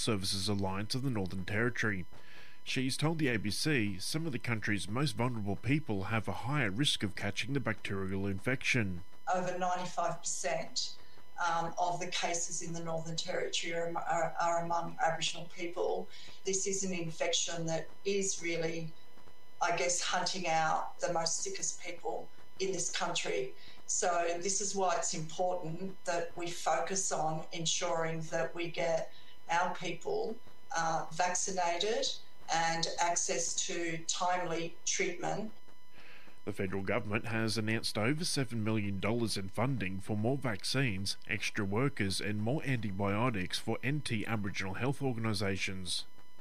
Services Alliance of the Northern Territory. She's told the ABC some of the country's most vulnerable people have a higher risk of catching the bacterial infection. Over 95% of the cases in the Northern Territory are among Aboriginal people. This is an infection that is really, I guess, hunting out the most sickest people in this country. So this is why it's important that we focus on ensuring that we get our people vaccinated and access to timely treatment. The federal government has announced over $7 million in funding for more vaccines, extra workers and more antibiotics for anti-Aboriginal health organisations.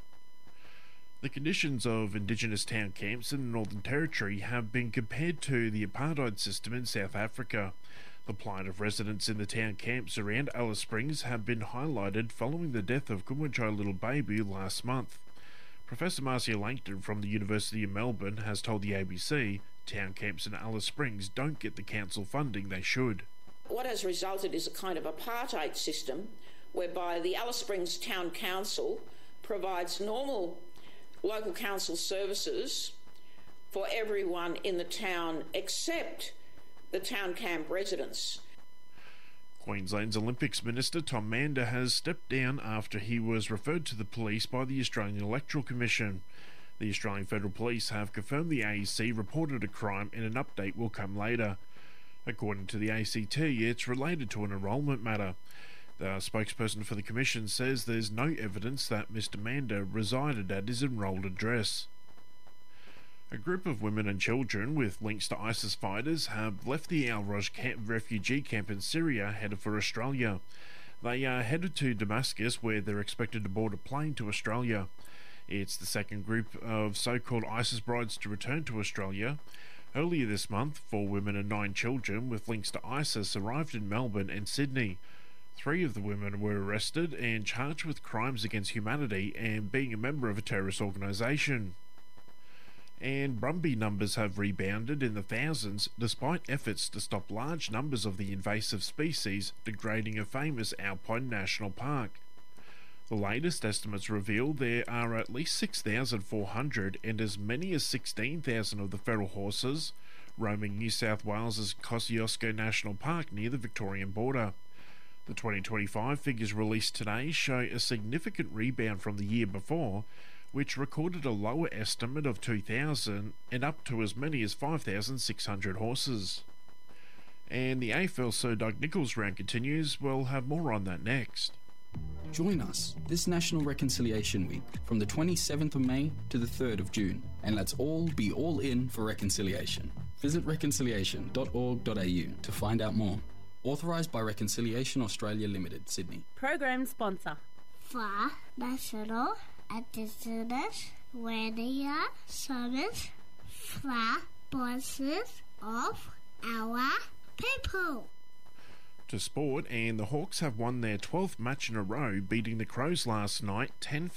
The conditions of Indigenous town camps in the Northern Territory have been compared to the apartheid system in South Africa. The plight of residents in the town camps around Alice Springs have been highlighted following the death of Kumanjai Little Baby last month. Professor Marcia Langton from the University of Melbourne has told the ABC town camps in Alice Springs don't get the council funding they should. What has resulted is a kind of apartheid system whereby the Alice Springs Town Council provides normal local council services for everyone in the town except the town camp residents. Queensland's Olympics Minister Tom Mander has stepped down after he was referred to the police by the Australian Electoral Commission. The Australian Federal Police have confirmed the AEC reported a crime and an update will come later. According to the ACT, it's related to an enrolment matter. The spokesperson for the Commission says there's no evidence that Mr Mander resided at his enrolled address. A group of women and children with links to ISIS fighters have left the Al Roj refugee camp in Syria headed for Australia. They are headed to Damascus where they're expected to board a plane to Australia. It's the second group of so-called ISIS brides to return to Australia. Earlier this month, 4 women and 9 children with links to ISIS arrived in Melbourne and Sydney. 3 of the women were arrested and charged with crimes against humanity and being a member of a terrorist organisation. And brumby numbers have rebounded in the thousands despite efforts to stop large numbers of the invasive species degrading a famous alpine national park. The latest estimates reveal there are at least 6,400 and as many as 16,000 of the feral horses roaming New South Wales's Kosciuszko National Park near the Victorian border. The 2025 figures released today show a significant rebound from the year before, which recorded a lower estimate of 2,000 and up to as many as 5,600 horses. And the AFL Sir Doug Nicholls round continues. We'll have more on that next. Join us this National Reconciliation Week from the 27th of May to the 3rd of June, and let's all be all in for reconciliation. Visit reconciliation.org.au to find out more. Authorised by Reconciliation Australia Limited, Sydney. Program sponsor for National Indigenous Radio Service for voices of our people. To sport, and the Hawks have won their 12th match in a row, beating the Crows last night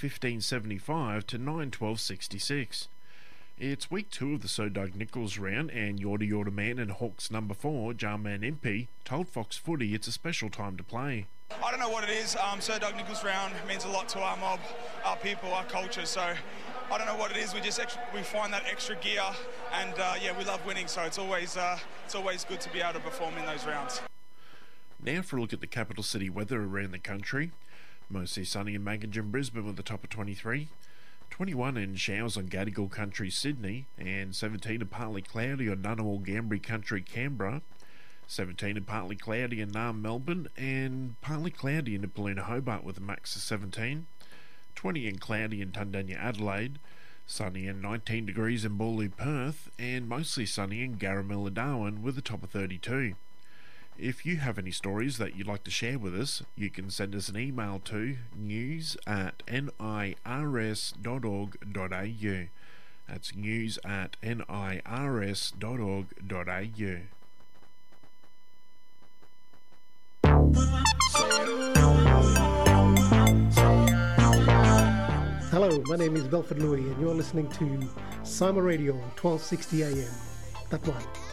10-15-75 to 9-12-66. It's week 2 of the Sir Doug Nicholls round, and Yorta Yorta Man and Hawks number 4, Jarman Impey, told Fox Footy it's a special time to play. I don't know what it is. Sir Doug Nicholls round means a lot to our mob, our people, our culture. So I don't know what it is. We find that extra gear, and we love winning. So it's always good to be able to perform in those rounds. Now for a look at the capital city weather around the country. Mostly sunny in Magangin, Brisbane with a top of 23. 21 in showers on Gadigal Country, Sydney, and 17 and partly cloudy on Ngunnawal Ngambri Country, Canberra. 17 and partly cloudy in Naarm, Melbourne, and partly cloudy in Nipaluna, Hobart with a max of 17. 20 and cloudy in Tundanya, Adelaide. Sunny and 19 degrees in Boorloo, Perth, and mostly sunny in Garamilla, Darwin with a top of 32. If you have any stories that you'd like to share with us, you can send us an email to news@nirs.org.au. That's news@nirs.org.au. Hello, my name is Belford Louis and you're listening to Sama Radio on 1260 AM. That one.